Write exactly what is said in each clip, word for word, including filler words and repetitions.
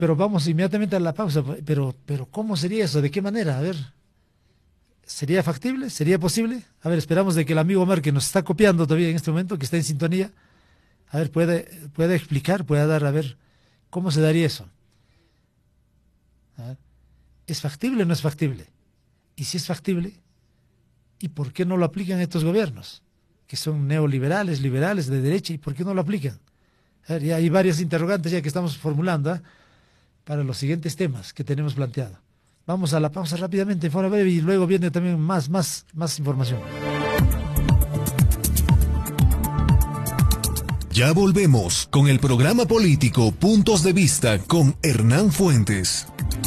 Pero vamos inmediatamente a la pausa. Pero, pero ¿cómo sería eso? ¿De qué manera? A ver, ¿sería factible? ¿Sería posible? A ver, esperamos de que el amigo Omar, que nos está copiando todavía en este momento, que está en sintonía, a ver, puede, puede explicar, puede dar, a ver, ¿cómo se daría eso? A ver, ¿es factible o no es factible? Y si es factible, ¿y por qué no lo aplican estos gobiernos? Que son neoliberales, liberales, de derecha, ¿y por qué no lo aplican? A ver, ya hay varias interrogantes ya que estamos formulando, ¿eh?, para los siguientes temas que tenemos planteado. Vamos a la pausa rápidamente, Fora Breve, y luego viene también más, más, más información. Ya volvemos con el programa político Puntos de Vista con Hernán Fuentes.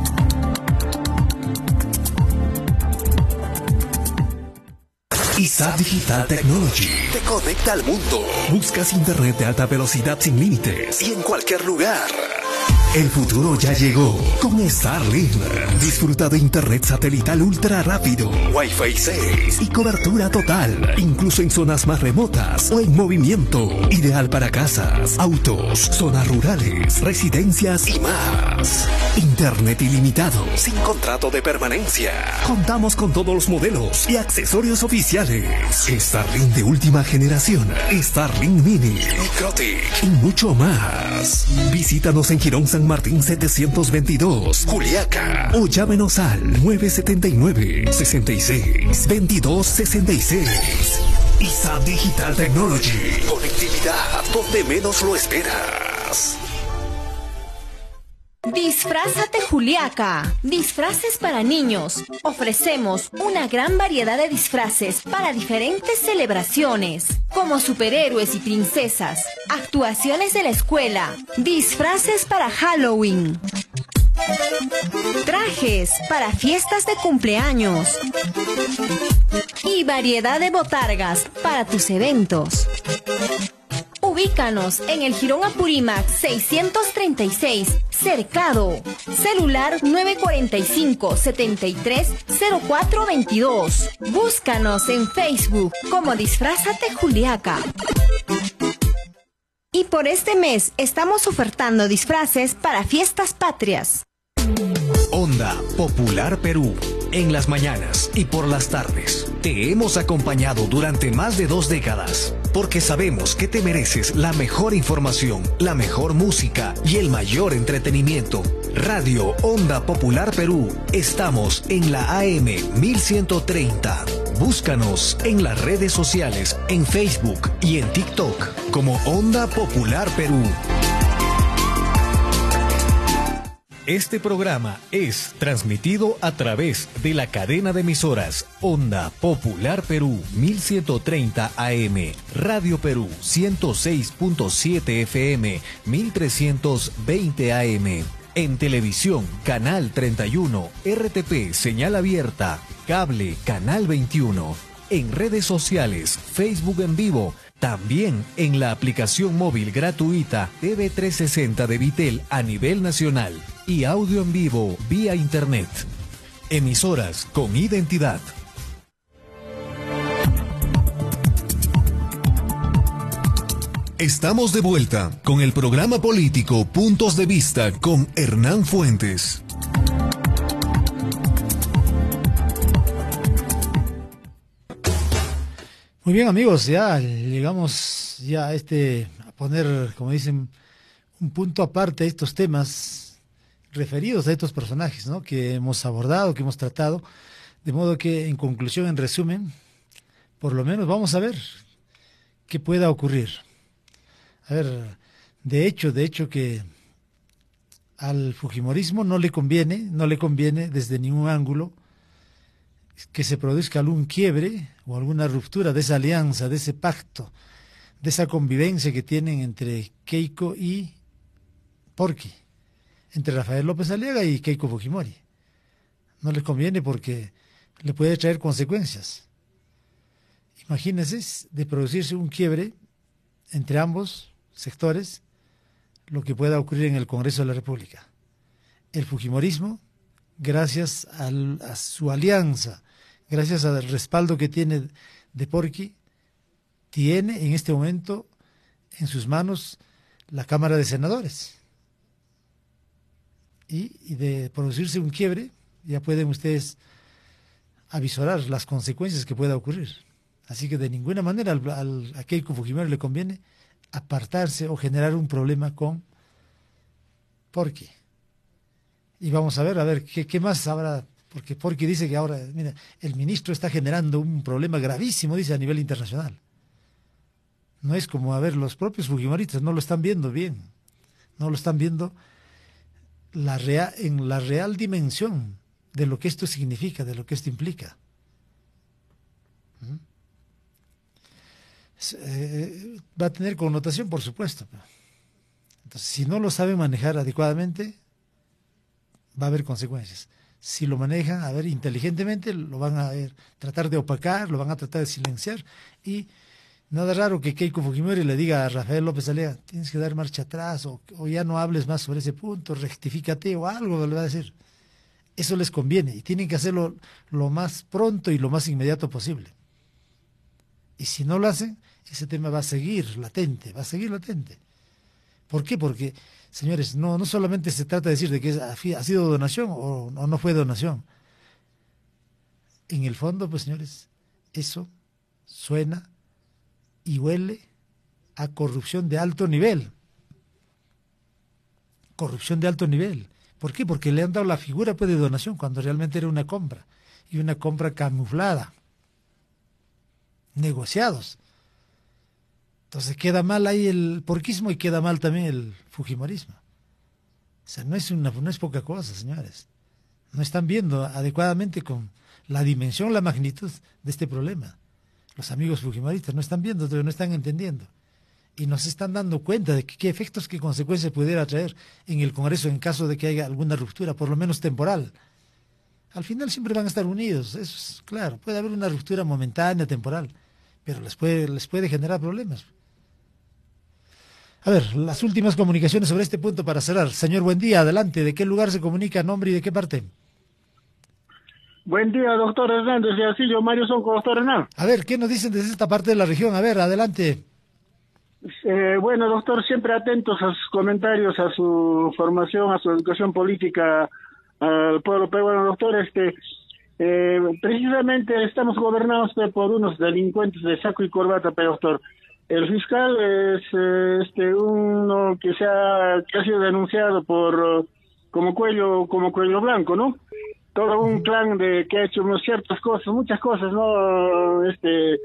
I S A Digital Technology te conecta al mundo. Buscas internet de alta velocidad sin límites y en cualquier lugar. El futuro ya llegó con Starlink. Disfruta de internet satelital ultra rápido, Wi-Fi seis y cobertura total, incluso en zonas más remotas o en movimiento. Ideal para casas, autos, zonas rurales, residencias y más. Internet ilimitado, sin contrato de permanencia. Contamos con todos los modelos y accesorios oficiales. Starlink de última generación, Starlink Mini, Microtic y mucho más. Visítanos en Girón San Martín setecientos veintidós, Juliaca, o llámenos al nueve siete nueve, seis seis, veintidós sesenta y seis. I S A Digital Technology, conectividad donde menos lo esperas. Disfrázate Juliaca. Disfraces para niños. Ofrecemos una gran variedad de disfraces para diferentes celebraciones, como superhéroes y princesas, actuaciones de la escuela, disfraces para Halloween, trajes para fiestas de cumpleaños y variedad de botargas para tus eventos. Ubícanos en el Jirón Apurímac seiscientos treinta y seis, Cercado. Celular nueve cuatro cinco, siete tres, cero cuatro dos dos. Búscanos en Facebook como Disfrázate Juliaca. Y por este mes estamos ofertando disfraces para fiestas patrias. Onda Popular Perú. En las mañanas y por las tardes. Te hemos acompañado durante más de dos décadas, porque sabemos que te mereces la mejor información, la mejor música y el mayor entretenimiento. Radio Onda Popular Perú. Estamos en la A M mil ciento treinta. Búscanos en las redes sociales, en Facebook y en TikTok como Onda Popular Perú. Este programa es transmitido a través de la cadena de emisoras Onda Popular Perú mil ciento treinta A M, Radio Perú ciento seis punto siete F M, mil trescientos veinte A M. En televisión, Canal treinta y uno, R T P Señal Abierta, Cable Canal veintiuno. En redes sociales, Facebook en vivo, también en la aplicación móvil gratuita T V trescientos sesenta de Vitel a nivel nacional y audio en vivo vía internet. Emisoras con identidad. Estamos de vuelta con el programa político Puntos de Vista con Hernán Fuentes. Muy bien, amigos, ya llegamos ya a este a poner, como dicen, un punto aparte a estos temas referidos a estos personajes, ¿no?, que hemos abordado, que hemos tratado, de modo que en conclusión, en resumen, por lo menos vamos a ver qué pueda ocurrir. A ver, de hecho, de hecho que al fujimorismo no le conviene, no le conviene desde ningún ángulo que se produzca algún quiebre o alguna ruptura de esa alianza, de ese pacto, de esa convivencia que tienen entre Keiko y Porky, entre Rafael López Aliaga y Keiko Fujimori. No les conviene porque le puede traer consecuencias. Imagínense de producirse un quiebre entre ambos sectores, lo que pueda ocurrir en el Congreso de la República. El fujimorismo, gracias al, a su alianza, gracias al respaldo que tiene de Porky, tiene en este momento en sus manos la Cámara de Senadores. y, y de producirse un quiebre, ya pueden ustedes avisorar las consecuencias que pueda ocurrir. Así que de ninguna manera al, al, a Keiko Fujimori le conviene apartarse o generar un problema con Porky. Y vamos a ver, a ver, ¿qué, qué más habrá? Porque Porky dice que ahora, mira, el ministro está generando un problema gravísimo, dice, a nivel internacional. No es como, a ver, los propios fujimoristas no lo están viendo bien, no lo están viendo la rea, en la real dimensión de lo que esto significa, de lo que esto implica. ¿Mm? Eh, va a tener connotación, por supuesto. Entonces, si no lo saben manejar adecuadamente, va a haber consecuencias. Si lo manejan, a ver, inteligentemente, lo van a ver, tratar de opacar, lo van a tratar de silenciar. Y nada raro que Keiko Fujimori le diga a Rafael López Aliaga, tienes que dar marcha atrás, o, o ya no hables más sobre ese punto, rectifícate, o algo le va a decir. Eso les conviene, y tienen que hacerlo lo más pronto y lo más inmediato posible. Y si no lo hacen, ese tema va a seguir latente, va a seguir latente. ¿Por qué? Porque, señores, no, no solamente se trata de decir de que es, ha sido donación o, o no fue donación. En el fondo, pues, señores, eso suena y huele a corrupción de alto nivel. Corrupción de alto nivel. ¿Por qué? Porque le han dado la figura, pues, de donación cuando realmente era una compra. Y una compra camuflada. Negociados. Entonces queda mal ahí el porquismo y queda mal también el fujimorismo. O sea, no es, una, no es poca cosa, señores. No están viendo adecuadamente con la dimensión, la magnitud de este problema. Los amigos fujimoristas no están viendo, no están entendiendo. Y no se están dando cuenta de que, qué efectos, qué consecuencias pudiera traer en el Congreso en caso de que haya alguna ruptura, por lo menos temporal. Al final siempre van a estar unidos, eso es claro. Puede haber una ruptura momentánea, temporal, pero les puede, les puede generar problemas. A ver, las últimas comunicaciones sobre este punto para cerrar. Señor, buen día, adelante. ¿De qué lugar se comunica, nombre y de qué parte? Buen día, doctor Hernán, desde Asillo, Mario Sonco, doctor Hernán. A ver, ¿qué nos dicen desde esta parte de la región? A ver, adelante. Eh, bueno, doctor, siempre atentos a sus comentarios, a su formación, a su educación política al pueblo peruano, doctor. Este, eh, precisamente estamos gobernados por unos delincuentes de saco y corbata, pero, doctor. El fiscal es eh, este uno que se ha que ha sido denunciado por como cuello como cuello blanco, ¿no? Todo un clan de que ha hecho unas ciertas cosas, muchas cosas, ¿no? Este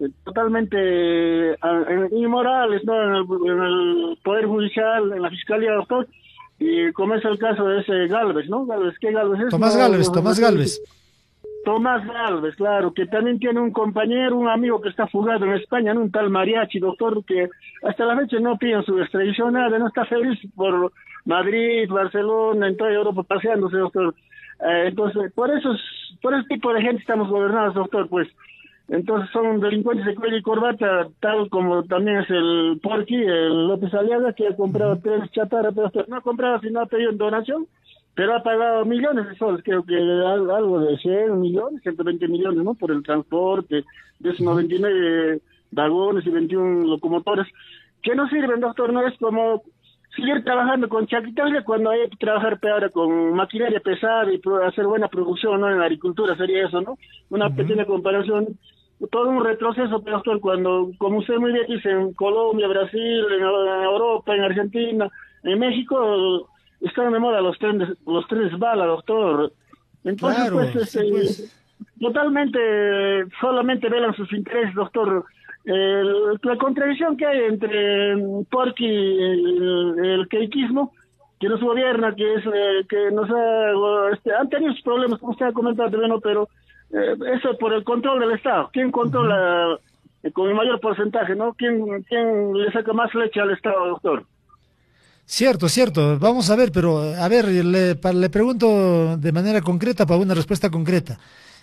totalmente uh, inmorales, ¿no? En el, en el poder judicial, en la fiscalía, doctor. Y como es el caso de ese Gálvez, ¿no? Gálvez, ¿qué Gálvez es? Tomás no, Gálvez, no, Tomás no, Gálvez. Tomás Gálvez, claro, que también tiene un compañero, un amigo que está fugado en España, ¿no? Un tal Mariachi, doctor, que hasta la fecha no piden su extradición, nada, no está feliz por Madrid, Barcelona, en toda Europa paseándose, doctor. Eh, entonces, por esos, por ese tipo de gente estamos gobernados, doctor, pues. Entonces son delincuentes de cuello y corbata, tal como también es el Porky, el López Aliaga, que ha comprado tres chatarras, pero no ha comprado, sino ha pedido en donación, pero ha pagado millones de soles, creo que algo de cien millones, ciento veinte millones, ¿no? Por el transporte de esos noventa y nueve vagones y veintiún locomotores, que no sirven, doctor, no es como seguir trabajando con chaquitales cuando hay que trabajar ahora con maquinaria pesada y hacer buena producción, ¿no? En la agricultura sería eso, ¿no? Una uh-huh. pequeña comparación, todo un retroceso, doctor, cuando, como usted muy bien dice, en Colombia, Brasil, en Europa, en Argentina, en México, están de moda los trenes, los trenes bala, doctor. Entonces, claro, pues, este, sí, pues, totalmente, solamente velan sus intereses, doctor. El, la contradicción que hay entre Porky y el, el keikismo, que nos gobierna, que es eh, que nos ha, este, han tenido sus problemas, como usted ha comentado también, ¿no? Pero eh, eso por el control del Estado. ¿Quién controla uh-huh. eh, con el mayor porcentaje, no? ¿Quién, quién le saca más leche al Estado, doctor? Cierto, cierto. Vamos a ver, pero a ver, le, le pregunto de manera concreta para una respuesta concreta.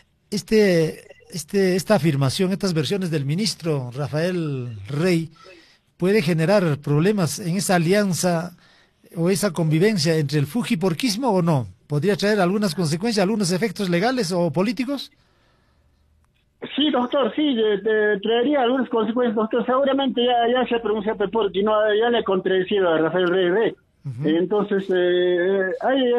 Este, este, esta afirmación, estas versiones del ministro Rafael Rey, ¿puede generar problemas en esa alianza o esa convivencia entre el fujiporquismo o no? ¿Podría traer algunas consecuencias, algunos efectos legales o políticos? Sí, doctor, sí, de, de, traería algunas consecuencias, doctor. Seguramente ya, ya se ha pronunciado por Porky, no, ya le ha contradecido a Rafael Rey Rey. Uh-huh. Entonces, eh, hay